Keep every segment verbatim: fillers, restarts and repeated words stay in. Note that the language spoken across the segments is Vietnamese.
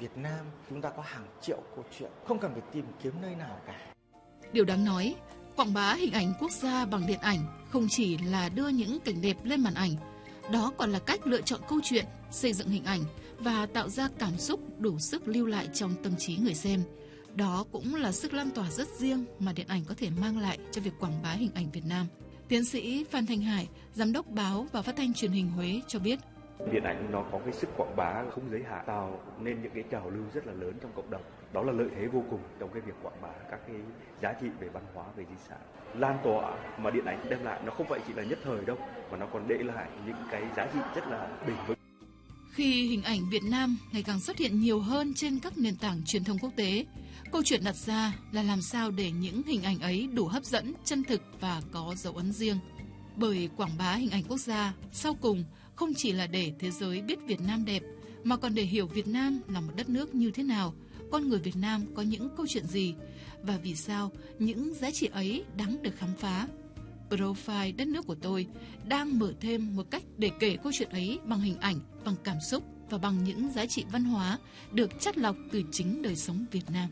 Việt Nam chúng ta có hàng triệu câu chuyện, không cần phải tìm kiếm nơi nào cả. Điều đáng nói, quảng bá hình ảnh quốc gia bằng điện ảnh không chỉ là đưa những cảnh đẹp lên màn ảnh, đó còn là cách lựa chọn câu chuyện, xây dựng hình ảnh và tạo ra cảm xúc đủ sức lưu lại trong tâm trí người xem. Đó cũng là sức lan tỏa rất riêng mà điện ảnh có thể mang lại cho việc quảng bá hình ảnh Việt Nam. Tiến sĩ Phan Thanh Hải, Giám đốc Báo và Phát thanh Truyền hình Huế cho biết. Điện ảnh nó có cái sức quảng bá không giới hạn, tạo nên những cái trào lưu rất là lớn trong cộng đồng. Đó là lợi thế vô cùng trong cái việc quảng bá các cái giá trị về văn hóa, về di sản. Lan tỏa mà điện ảnh đem lại nó không phải chỉ là nhất thời đâu, mà nó còn để lại những cái giá trị rất là bền vững. Khi hình ảnh Việt Nam ngày càng xuất hiện nhiều hơn trên các nền tảng truyền thông quốc tế, câu chuyện đặt ra là làm sao để những hình ảnh ấy đủ hấp dẫn, chân thực và có dấu ấn riêng. Bởi quảng bá hình ảnh quốc gia, sau cùng không chỉ là để thế giới biết Việt Nam đẹp, mà còn để hiểu Việt Nam là một đất nước như thế nào, con người Việt Nam có những câu chuyện gì, và vì sao những giá trị ấy đáng được khám phá. Profile đất nước của tôi đang mở thêm một cách để kể câu chuyện ấy bằng hình ảnh, bằng cảm xúc và bằng những giá trị văn hóa được chắt lọc từ chính đời sống Việt Nam.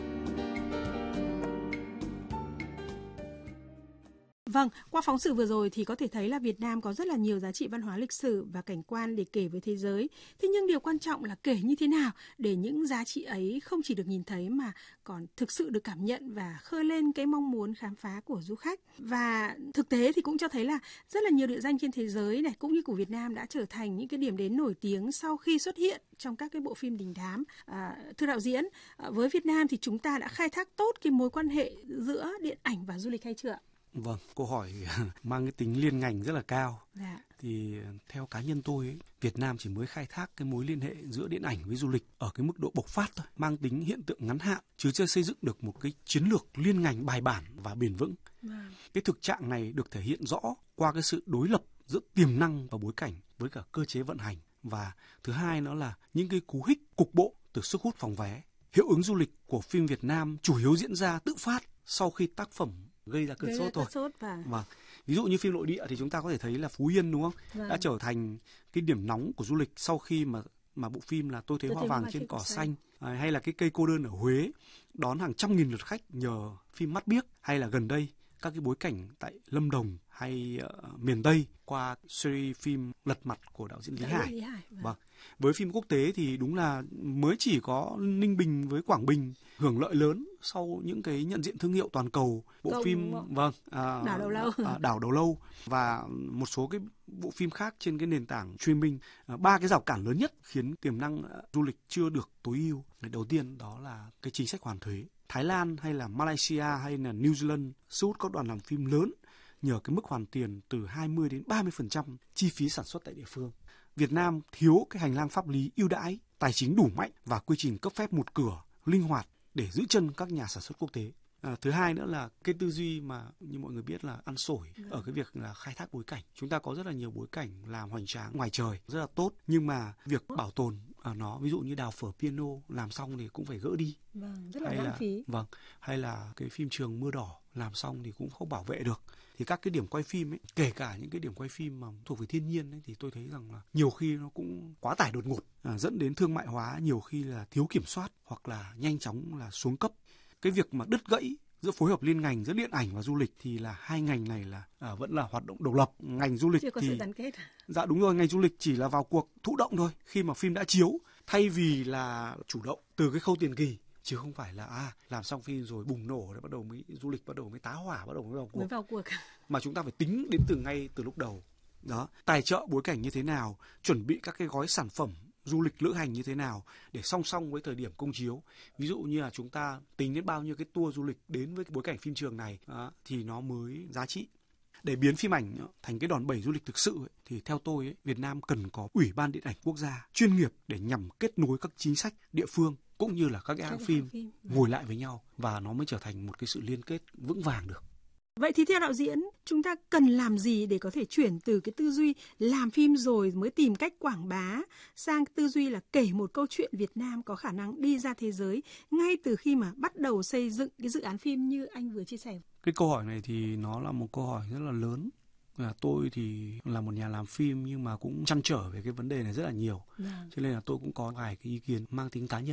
Vâng, qua phóng sự vừa rồi thì có thể thấy là Việt Nam có rất là nhiều giá trị văn hóa lịch sử và cảnh quan để kể với thế giới. Thế nhưng điều quan trọng là kể như thế nào để những giá trị ấy không chỉ được nhìn thấy mà còn thực sự được cảm nhận và khơi lên cái mong muốn khám phá của du khách. Và thực tế thì cũng cho thấy là rất là nhiều địa danh trên thế giới này cũng như của Việt Nam đã trở thành những cái điểm đến nổi tiếng sau khi xuất hiện trong các cái bộ phim đình đám. À, thưa đạo diễn, với Việt Nam thì chúng ta đã khai thác tốt cái mối quan hệ giữa điện ảnh và du lịch hay chưa ạ? Vâng, câu hỏi mang cái tính liên ngành rất là cao. Dạ. Thì theo cá nhân tôi ấy, Việt Nam chỉ mới khai thác cái mối liên hệ giữa điện ảnh với du lịch ở cái mức độ bộc phát thôi, mang tính hiện tượng ngắn hạn, chứ chưa xây dựng được một cái chiến lược liên ngành bài bản và bền vững. Dạ. Cái thực trạng này được thể hiện rõ qua cái sự đối lập giữa tiềm năng và bối cảnh với cả cơ chế vận hành. Và thứ hai nữa là những cái cú hích cục bộ từ sức hút phòng vé. Hiệu ứng du lịch của phim Việt Nam chủ yếu diễn ra tự phát sau khi tác phẩm gây ra cơn gây sốt ra thôi. Sốt và... Vâng. Ví dụ như phim nội địa thì chúng ta có thể thấy là Phú Yên đúng không? Vâng. Đã trở thành cái điểm nóng của du lịch sau khi mà mà bộ phim là Tôi thấy Tôi hoa thấy vàng hoa trên trên cỏ cỏ xanh, xanh. À, hay là cái cây cô đơn ở Huế đón hàng trăm nghìn lượt khách nhờ phim Mắt Biếc, hay là gần đây các cái bối cảnh tại Lâm Đồng hay uh, miền Tây qua series phim Lật Mặt của đạo diễn Lý Hải. Lý Hải vâng. Vâng. Với phim quốc tế thì đúng là mới chỉ có Ninh Bình với Quảng Bình hưởng lợi lớn sau những cái nhận diện thương hiệu toàn cầu. Bộ Công, phim vâng à, Đảo Đầu Lâu à, Đảo Đầu Lâu và một số cái bộ phim khác trên cái nền tảng streaming. À, ba cái rào cản lớn nhất khiến tiềm năng uh, du lịch chưa được tối ưu. Đầu tiên đó là cái chính sách hoàn thuế. Thái Lan hay là Malaysia hay là New Zealand thu hút các đoàn làm phim lớn nhờ cái mức hoàn tiền từ hai mươi đến ba mươi phần trăm chi phí sản xuất tại địa phương. Việt Nam thiếu cái hành lang pháp lý ưu đãi, tài chính đủ mạnh và quy trình cấp phép một cửa, linh hoạt để giữ chân các nhà sản xuất quốc tế. À, thứ hai nữa là cái tư duy mà như mọi người biết là ăn sổi ừ. ở cái việc là khai thác bối cảnh. Chúng ta có rất là nhiều bối cảnh làm hoành tráng ngoài trời rất là tốt, nhưng mà việc bảo tồn à, nó, ví dụ như đào phở piano làm xong thì cũng phải gỡ đi. Vâng, rất là hay lãng là, phí. Vâng, hay là cái phim Trường Mưa Đỏ làm xong thì cũng không bảo vệ được. Thì các cái điểm quay phim ấy, kể cả những cái điểm quay phim mà thuộc về thiên nhiên ấy, thì tôi thấy rằng là nhiều khi nó cũng quá tải đột ngột, à, dẫn đến thương mại hóa, nhiều khi là thiếu kiểm soát hoặc là nhanh chóng là xuống cấp. Cái việc mà đứt gãy giữa phối hợp liên ngành giữa điện ảnh và du lịch thì là hai ngành này là à, vẫn là hoạt động độc lập. Ngành du lịch chưa có thì sự gắn kết. Dạ đúng rồi, ngành du lịch chỉ là vào cuộc thụ động thôi khi mà phim đã chiếu, thay vì là chủ động từ cái khâu tiền kỳ, chứ không phải là à làm xong phim rồi bùng nổ rồi bắt đầu mới du lịch bắt đầu mới tá hỏa, bắt đầu mới vào cuộc. Mới vào cuộc. Mà chúng ta phải tính đến từ ngay từ lúc đầu. Đó, tài trợ bối cảnh như thế nào, chuẩn bị các cái gói sản phẩm du lịch lữ hành như thế nào để song song với thời điểm công chiếu. Ví dụ như là chúng ta tính đến bao nhiêu cái tour du lịch đến với cái bối cảnh phim trường này đó, thì nó mới giá trị. Để biến phim ảnh thành cái đòn bẩy du lịch thực sự ấy, thì theo tôi ấy, Việt Nam cần có Ủy ban Điện ảnh Quốc gia chuyên nghiệp để nhằm kết nối các chính sách địa phương cũng như là các cái hãng phim, phim ngồi lại với nhau và nó mới trở thành một cái sự liên kết vững vàng được. Vậy thì theo đạo diễn, chúng ta cần làm gì để có thể chuyển từ cái tư duy làm phim rồi mới tìm cách quảng bá sang tư duy là kể một câu chuyện Việt Nam có khả năng đi ra thế giới ngay từ khi mà bắt đầu xây dựng cái dự án phim như anh vừa chia sẻ? Cái câu hỏi này thì nó là một câu hỏi rất là lớn. À, tôi thì là một nhà làm phim nhưng mà cũng trăn trở về cái vấn đề này rất là nhiều. Dạ. Cho nên là tôi cũng có vài cái ý kiến mang tính cá nhân.